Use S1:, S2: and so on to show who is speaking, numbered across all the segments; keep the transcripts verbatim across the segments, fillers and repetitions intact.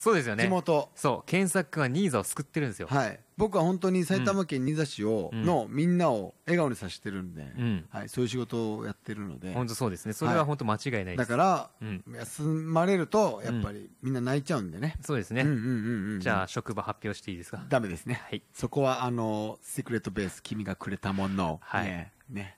S1: そうですよね。
S2: 地元。
S1: そう、検索は新座を救ってるんですよ。
S2: はい。僕は本当に埼玉県新座市を、
S1: うん
S2: のみんなを笑顔にさせてるんで、
S1: うん
S2: はい、そういう仕事をやってるので。
S1: 本当そうですね。それは本当間違いないです。
S2: だから、
S1: うん
S2: 休まれると、やっぱりみんな泣いちゃうんでね。
S1: そうですね。
S2: うんうんうんうん。
S1: じゃあ、職場発表していいですか？
S2: ダメですね。
S1: はい。
S2: そこは、あの、セクレットベース、君がくれたもの。
S1: はい
S2: ね。ね。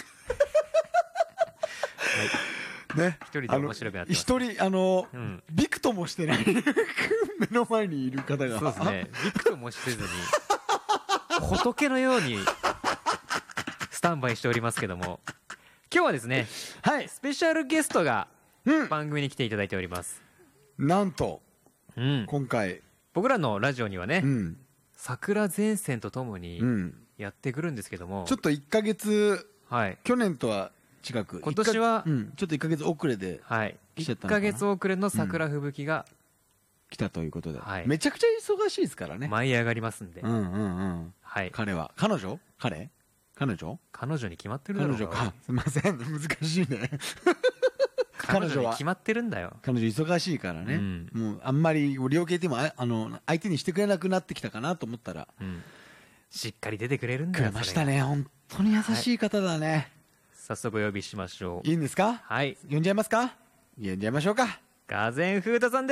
S1: はい
S2: ね。
S1: 一人で面白くなってます。
S2: 一人、あの、
S1: うん
S2: びくともしてない。目の前にいる方が。
S1: そうですね。びくともせずに、仏のように、スタンバイしておりますけども、今日はですね、
S2: はい。
S1: スペシャルゲストが
S2: うん。
S1: 番組に来ていただいております。
S2: なんと、
S1: うん。
S2: 今回、
S1: 僕らのラジオにはね
S2: う、ん。
S1: 桜前線とともに
S2: うん。
S1: やってくるんですけども、
S2: ちょっといっかげつ、
S1: はい。
S2: 去年とは違く。
S1: 今年は
S2: 一かうん。ちょっといっかげつ遅れで
S1: はい。1
S2: 来ちゃったのかな
S1: ヶ月遅れの桜吹雪が
S2: 来たということで。
S1: はい
S2: めちゃくちゃ忙しいですからね。
S1: 舞い上がりますんで
S2: う、んうんうん。
S1: はい。
S2: 彼は。彼女彼彼女
S1: 彼女に決まってるだろうが
S2: 彼女か。すいません。難しいね。彼女は
S1: 彼女に決、まってるんだよ。
S2: 彼女忙しいからね。
S1: うん
S2: もうあんまり両系でもああの相手にしてくれなくなってきたかなと思ったら、
S1: うん。しっかり出てくれるんだよ。
S2: くれました
S1: それが。
S2: ね。本当に優しい方だね。
S1: 早速お呼びしましょう。
S2: いいんですか
S1: はい。
S2: 呼んじゃいますか呼んじゃいましょうか。
S1: ガゼンフータさんです。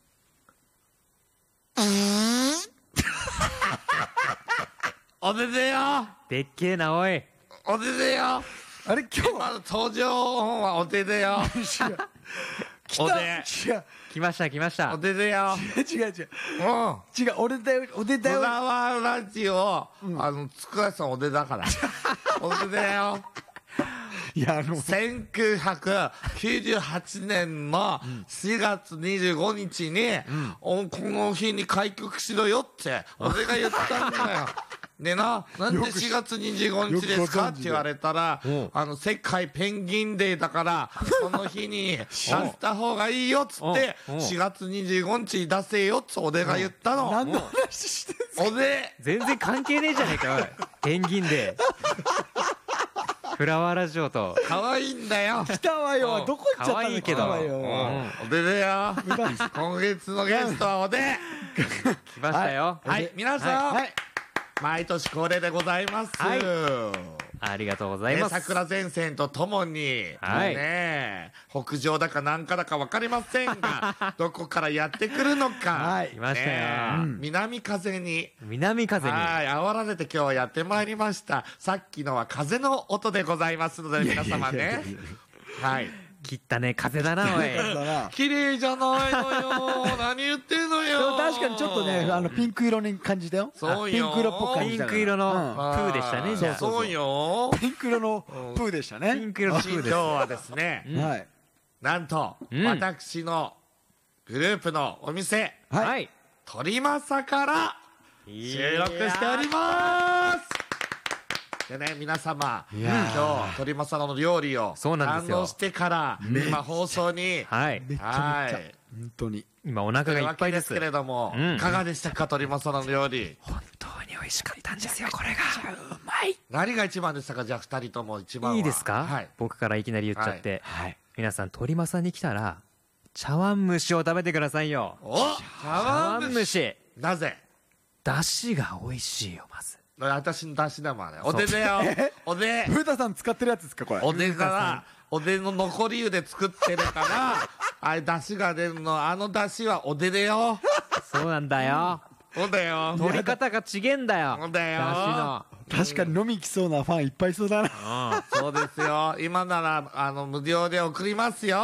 S3: おででよ
S1: でっけえな、おい。
S3: おででよ
S2: あれ今日
S3: 今の登場音はおででよおで
S2: 違う
S1: 来ました、来ました
S3: お。ででよ
S2: 違う違う違う
S3: うん
S2: 違う俺だよ俺だよ
S3: フラワーラジオ、あの、つくらさんおでだから。おでだよ。
S2: いやあの
S3: せんきゅうひゃくきゅうじゅうはちねんのしがつにじゅうごにちに、おこの日に開局しろよって、俺が言ったんだよ。でな、なんで
S2: よく
S3: しがつにじゅうごにちですかって言われたら、あの、世界ペンギンデーだから、その日に出した方がいいよっつって、
S1: おう
S3: しがつにじゅうごにちに出せよっつって俺が言ったの。
S2: 何の話してんすか
S3: おで
S1: 全然関係ねえじゃねえか、おい。ペンギンで。フラワーラジオと。
S3: 可愛いんだよ。
S2: 来たわよどこ行っちゃったの
S1: 可愛いけど
S2: 来たわよ
S3: うんおででよ。今月のゲストはおで。
S1: 来ましたよ。
S3: はい、皆さん、
S2: はい
S3: 毎年恒例でございます。
S1: はありがとうござい
S3: ね、
S1: ます。
S3: 桜前線とともに、
S1: はい
S3: ね、北上だか南かだか分かりませんが、どこからやってくるのか、
S2: はい
S1: 来ましたよ
S3: ね
S1: うん
S3: 南風に、
S1: 南風に。
S3: はい、煽られて今日はやってまいりました。さっきのは風の音でございますので、皆様ね。はい。
S1: 切ったね、風だな、おい。
S2: だな
S3: 綺麗じゃないのよ。何言ってんの
S2: で
S3: よ。
S2: も確かにちょっとねあのピンク色に感じたよ
S3: そうよ
S2: ピンク色っぽく感じたから
S1: ピンク色の
S2: うん
S1: プーでしたね、じゃあ。
S3: そうよ。
S2: ピンク色のプーでしたね
S1: ピンク色のプー
S3: 今
S1: です。
S3: 日はですね、
S2: はい
S3: なんと、
S1: うん
S3: 私のグループのお店、
S2: はい
S1: はい。
S3: 鳥政から収録しておりますでね、皆様、
S2: いやー
S3: 今日、鳥政の料理を
S1: そうなんですよ
S3: 堪能してから、今放送に、
S1: はい。
S2: めっちゃめっちゃ
S3: はい
S2: 本当に
S1: 今お腹
S3: という
S1: がいっぱいです。
S3: わけですけれども、
S1: うん
S3: いかがでしたか、鳥政の料理。
S1: 本当に美味しかったんですよ、これが。うまい。
S3: 何が一番でしたか、じゃあ二人とも一番は。
S1: いいですか、
S3: はい。
S1: 僕からいきなり言っちゃって。
S2: はい
S1: 皆さん、鳥政に来たら、茶碗蒸しを食べてくださいよ。
S3: お茶
S1: 茶
S3: 碗蒸し。
S1: 碗蒸し。
S3: なぜ
S1: 出汁が美味しいよ、まず。
S3: 私の出汁だもんね。おでだよ。おで。
S2: 古田さん使ってるやつですかこれ
S3: おでから、おでの残り湯で作ってるから、あれ、出汁が出るの、あの出汁はおでだよ。
S1: そうなんだよ。
S3: おだよ。
S1: 取り方がちげえんだよ。
S3: そうだよ
S1: 出汁の。
S2: 確かに飲み来そうなファンいっぱいいそうだな
S3: そうですよ。今なら、あの、無料で送りますよ。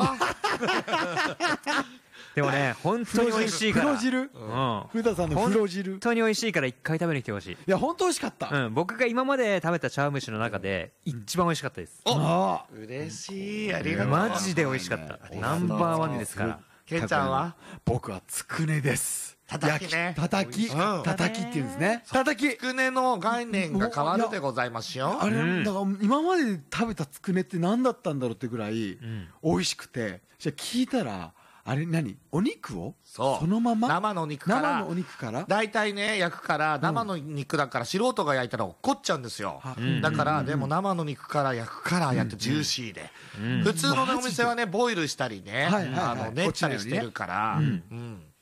S1: でもね、本当に美味しいから。
S2: 黒汁
S1: うん。
S2: 古田さんの黒汁
S1: 本当に美味しいから一回食べに来てほしい。
S2: いや本当美味しかった
S1: うん。僕が今まで食べた茶碗蒸しの中で一番美味しかったです。
S2: ああ
S3: 嬉しい。ありがとう。
S1: マジで美味しかった。ナンバーワンですから。
S3: ケンちゃんは
S2: 僕はつくねです
S3: たたきね
S2: 焼たたき
S3: うん
S2: たたきって言うんですねたたき
S3: つくねの概念が変わるでございますよ。
S2: あれ、
S1: うん
S2: だから今まで食べたつくねって何だったんだろうってぐらい
S1: ん
S2: 美味しくて、じゃあ聞いたらあれ何お肉を
S3: そう。
S2: そのまま
S3: 生の肉から。
S2: 生のお肉から
S3: 大体ね、焼くから、生の肉だから素人が焼いたら落っこっちゃうんですよ。
S1: ん
S3: だから、でも生の肉から焼くからやってジューシーで。
S1: うん
S3: 普通のねお店はね、ボイルしたりね、
S2: はいはいはい
S3: あの、練ったりしてるから、うん。